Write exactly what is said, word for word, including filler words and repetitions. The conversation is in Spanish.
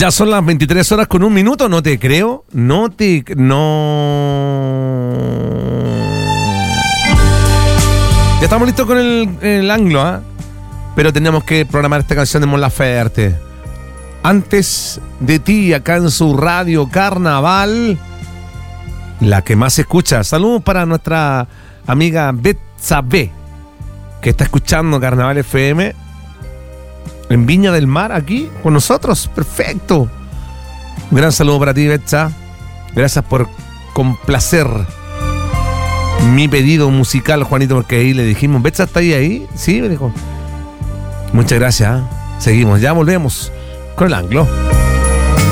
Ya son las veintitrés horas con un minuto, no te creo, no te... no... Ya estamos listos con el, el anglo, ¿ah? ¿eh? Pero teníamos que programar esta canción de Mon Laferte. Antes de ti, acá en su radio Carnaval, la que más se escucha. Saludos para nuestra amiga Betsabe, que está escuchando Carnaval F M en Viña del Mar, aquí con nosotros. Perfecto. Un gran saludo para ti, Betsa. Gracias por complacer mi pedido musical, Juanito, porque ahí le dijimos, ¿Betsa está ahí ahí? Sí, me dijo. Muchas gracias. ¿eh? Seguimos, ya volvemos con el anglo.